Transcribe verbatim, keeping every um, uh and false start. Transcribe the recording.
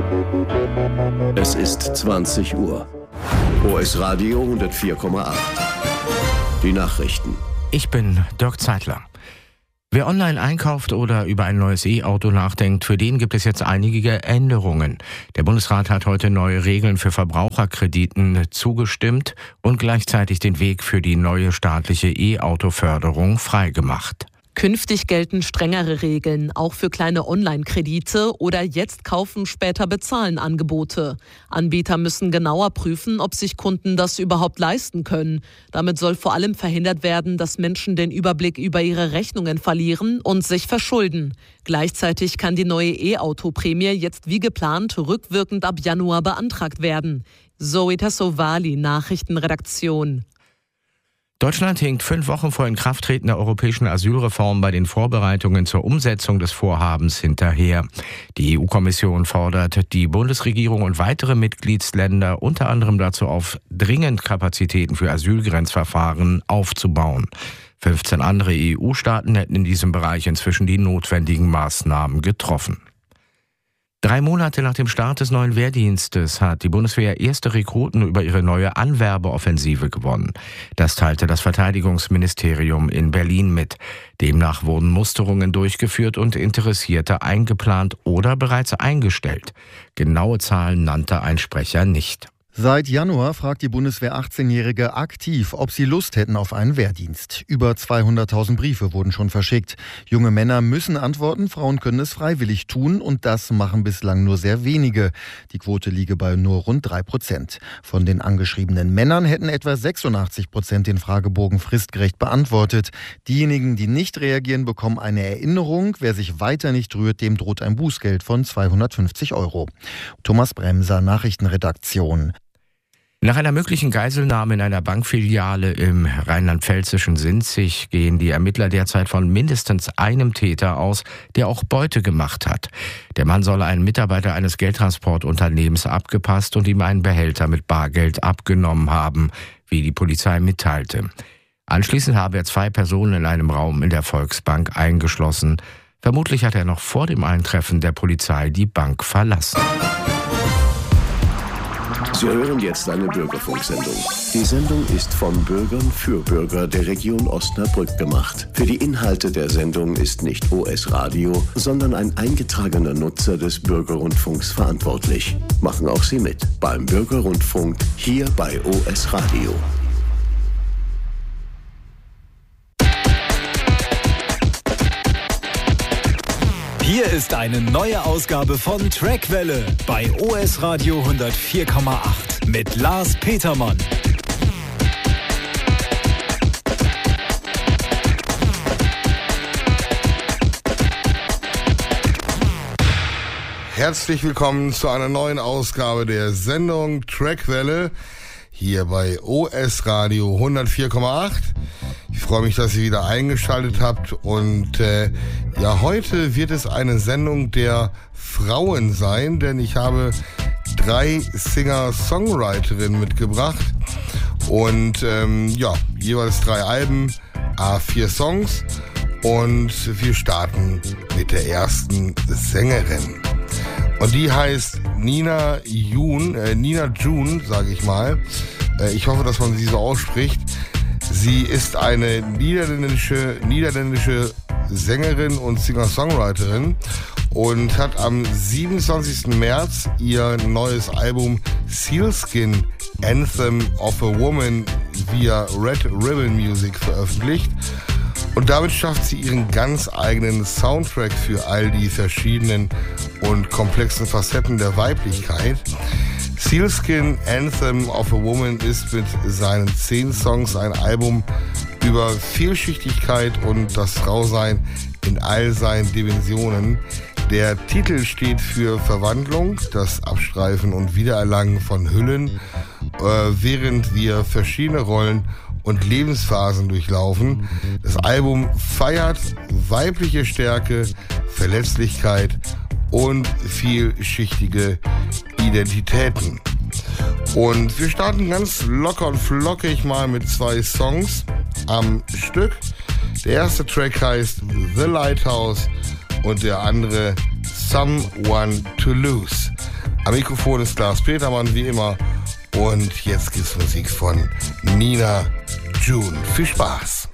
Es ist zwanzig Uhr. O S Radio hundertvier Komma acht. Die Nachrichten. Ich bin Dirk Zeitler. Wer online einkauft oder über ein neues E-Auto nachdenkt, für den gibt es jetzt einige Änderungen. Der Bundesrat hat heute neue Regeln für Verbraucherkrediten zugestimmt und gleichzeitig den Weg für die neue staatliche E-Auto-Förderung freigemacht. Künftig gelten strengere Regeln, auch für kleine Online-Kredite oder jetzt kaufen, später bezahlen Angebote. Anbieter müssen genauer prüfen, ob sich Kunden das überhaupt leisten können. Damit soll vor allem verhindert werden, dass Menschen den Überblick über ihre Rechnungen verlieren und sich verschulden. Gleichzeitig kann die neue E-Auto-Prämie jetzt wie geplant rückwirkend ab Januar beantragt werden. Zoe Tassovali, Nachrichtenredaktion. Deutschland hinkt fünf Wochen vor Inkrafttreten der europäischen Asylreform bei den Vorbereitungen zur Umsetzung des Vorhabens hinterher. Die E U-Kommission fordert die Bundesregierung und weitere Mitgliedsländer unter anderem dazu auf, dringend Kapazitäten für Asylgrenzverfahren aufzubauen. fünfzehn andere E U-Staaten hätten in diesem Bereich inzwischen die notwendigen Maßnahmen getroffen. Drei Monate nach dem Start des neuen Wehrdienstes hat die Bundeswehr erste Rekruten über ihre neue Anwerbeoffensive gewonnen. Das teilte das Verteidigungsministerium in Berlin mit. Demnach wurden Musterungen durchgeführt und Interessierte eingeplant oder bereits eingestellt. Genaue Zahlen nannte ein Sprecher nicht. Seit Januar fragt die Bundeswehr achtzehnjährige aktiv, ob sie Lust hätten auf einen Wehrdienst. Über zweihunderttausend Briefe wurden schon verschickt. Junge Männer müssen antworten, Frauen können es freiwillig tun und das machen bislang nur sehr wenige. Die Quote liege bei nur rund drei Prozent. Von den angeschriebenen Männern hätten etwa sechsundachtzig Prozent den Fragebogen fristgerecht beantwortet. Diejenigen, die nicht reagieren, bekommen eine Erinnerung. Wer sich weiter nicht rührt, dem droht ein Bußgeld von zweihundertfünfzig Euro. Thomas Bremser, Nachrichtenredaktion. Nach einer möglichen Geiselnahme in einer Bankfiliale im rheinland-pfälzischen Sinzig gehen die Ermittler derzeit von mindestens einem Täter aus, der auch Beute gemacht hat. Der Mann solle einen Mitarbeiter eines Geldtransportunternehmens abgepasst und ihm einen Behälter mit Bargeld abgenommen haben, wie die Polizei mitteilte. Anschließend habe er zwei Personen in einem Raum in der Volksbank eingeschlossen. Vermutlich hat er noch vor dem Eintreffen der Polizei die Bank verlassen. Sie hören jetzt eine Bürgerfunksendung. Die Sendung ist von Bürgern für Bürger der Region Osnabrück gemacht. Für die Inhalte der Sendung ist nicht O S Radio, sondern ein eingetragener Nutzer des Bürgerrundfunks verantwortlich. Machen auch Sie mit beim Bürgerrundfunk hier bei O S Radio. Hier ist eine neue Ausgabe von Trackwelle bei O S Radio hundertvier Komma acht mit Lars Petermann. Herzlich willkommen zu einer neuen Ausgabe der Sendung Trackwelle hier bei O S Radio hundertvier Komma acht. Ich freue mich, dass ihr wieder eingeschaltet habt und äh, ja, heute wird es eine Sendung der Frauen sein, denn ich habe drei Singer-Songwriterinnen mitgebracht und ähm, ja, jeweils drei Alben, a vier Songs und wir starten mit der ersten Sängerin. Und die heißt Nina June, äh, Nina June, sage ich mal. Äh, ich hoffe, dass man sie so ausspricht. Sie ist eine niederländische, niederländische Sängerin und Singer-Songwriterin und hat am siebenundzwanzigsten März ihr neues Album Sealskin Anthem of a Woman via Red Ribbon Music veröffentlicht. Und damit schafft sie ihren ganz eigenen Soundtrack für all die verschiedenen und komplexen Facetten der Weiblichkeit. Sealskin Anthem of a Woman ist mit seinen zehn Songs ein Album über Vielschichtigkeit und das Frausein in all seinen Dimensionen. Der Titel steht für Verwandlung, das Abstreifen und Wiedererlangen von Hüllen, äh, während wir verschiedene Rollen und Lebensphasen durchlaufen. Das Album feiert weibliche Stärke, Verletzlichkeit und vielschichtige Identitäten. Und wir starten ganz locker und flockig mal mit zwei Songs am Stück. Der erste Track heißt The Lighthouse und der andere Someone to Lose. Am Mikrofon ist Lars Petermann, wie immer. Und jetzt gibt's Musik von Nina June. Viel Spaß.